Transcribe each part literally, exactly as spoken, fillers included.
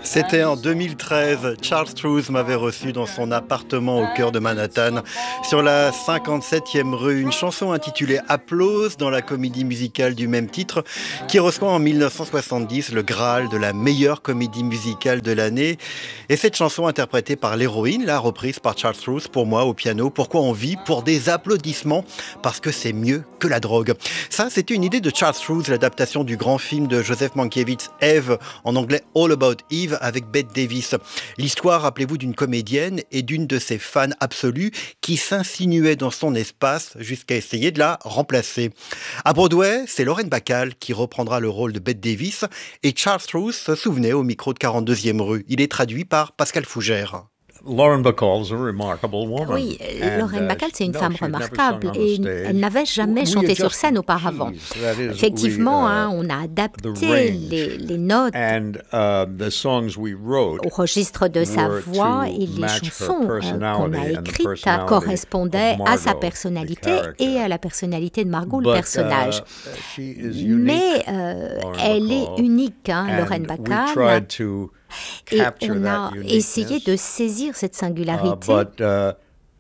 C'était en deux mille treize. Charles Strouse m'avait reçu dans son appartement au cœur de Manhattan, sur la cinquante-septième rue. Une chanson intitulée Applause dans la comédie musicale du même titre, qui reçoit en mille neuf cent soixante-dix le Graal de la meilleure comédie musicale de l'année. Et cette chanson interprétée par l'héroïne, la reprise par Charles Strouse, pour moi au piano. Pourquoi on vit? Pour des applaudissements, parce que c'est mieux que la drogue. Ça, c'était une idée de Charles Strouse, l'adaptation du grand film de Joseph Mankiewicz, Eve, en anglais All About Eve, avec Bette Davis. L'histoire, rappelez-vous, d'une comédienne et d'une de ses fans absolues qui s'insinuait dans son espace jusqu'à essayer de la remplacer. À Broadway, c'est Lauren Bacall qui reprendra le rôle de Bette Davis et Charles Strouse se souvenait au micro de quarante-deuxième rue. Il est traduit par Pascal Fougère. Lauren Bacall is a remarkable woman. Oui, And, Lauren uh, Bacall, c'est une no, femme she'd never remarquable sung on et the stage. elle n'avait jamais We chanté sur adjusted scène the auparavant. keys. That is, Effectivement, we, uh, hein, on a adapté the range. les, les notes And, uh, the songs we wrote au registre de sa were voix to et les match her chansons euh, qu'on personality a and the écrites personality correspondaient of à sa Margot, personnalité the character. et à la personnalité de Margot, But, le personnage. uh, she is unique, Mais euh, Lauren elle Bacall. est unique, hein, And Lauren we Bacall. tried to Et capture on that a uniqueness. essayé de saisir cette Uh, singularité. but uh,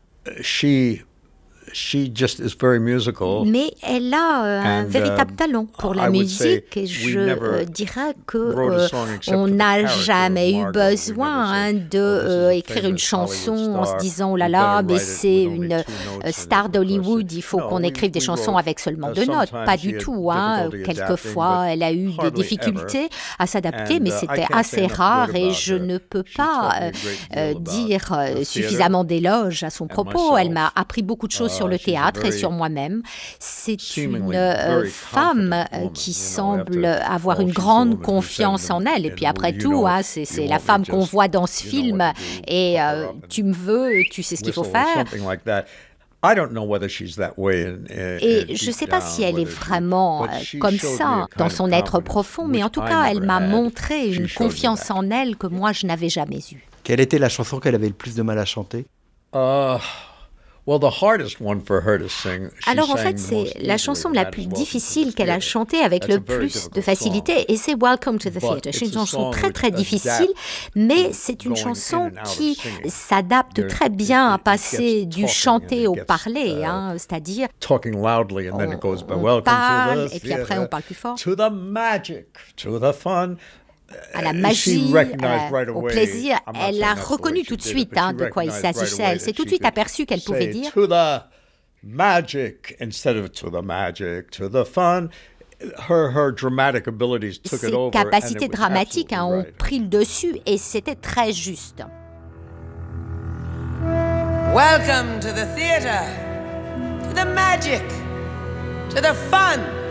she she just is very musical. Mais elle a euh, un And, véritable um, talent pour la I would say musique et we je never euh, dirais que wrote a euh, song except on for the n'a character jamais of eu Margot. We besoin never hein, said, de "Oh, this is euh, a écrire famous une chanson Hollywood en se star. disant oh We là là, better mais write it c'est with only une two notes euh, and star it d'Hollywood, was- il faut No, qu'on we- écrive des we chansons wrote, avec seulement uh, deux notes. sometimes Pas she du had tout. Hein. difficulty Quelquefois, adapting, but elle a eu des hardly difficultés ever. à s'adapter, And, mais uh, I c'était can't say assez enough rare good et about je her. ne peux She pas taught me a euh, great euh, deal about dire euh, the theater suffisamment d'éloges à son and propos. Elle myself. m'a appris beaucoup de choses sur Uh, le she's a théâtre et very sur moi-même. C'est seemingly une euh, very femme confident euh, woman, qui you know, semble after avoir all, une she's the grande woman who confiance said in en the- elle. Et in puis the après movie, tout, you know, hein, c'est you c'est want la me femme qu'on just, voit dans ce you know film. what to do, Et hook her euh, up and tu me veux, tu sais ce qu'il faut whistle or faire. something like that. I don't know whether she's that way in- in- Et in je ne deep sais pas down, si elle est whether she- vraiment but euh, she comme showed me a ça kind dans of son être confidence profond, mais en which tout I cas, elle never m'a had. montré She une showed me confiance that. en elle que moi, je n'avais jamais eue. Quelle était la chanson qu'elle avait le plus de mal à chanter? Uh, well, the hardest one for her to sing. She Alors en sang fait, the c'est most la easily, chanson and la that plus is Welcome to difficile the qu'elle a Theater. chantée avec That's le a very plus difficult de facilité et c'est Welcome to the But Theatre. C'est it's une a chanson song très which très adapts difficile, mais to c'est une going in chanson and out of qui singing. s'adapte There- très it- bien it- à it passer gets du talking chanté and au it gets, parler, uh, hein, c'est-à-dire talking loudly and then it on, goes by on welcome parle to the et puis après on theater, parle plus fort. to the magic, to the fun. À la Uh, magie, she recognized euh, right au away- plaisir, I'm not elle saying a that's the reconnu way she tout de did it, suite but hein, she de quoi il recognized right s'agissait. away Elle s'est that tout de she suite could aperçue qu'elle pouvait say dire to the magic instead of to the magic, to the fun. Her, her dramatic abilities took ses it over, and capacités it was dramatiques hein, absolutely ont right. pris le dessus et c'était très juste. Welcome to the theater, to the magic, to the fun.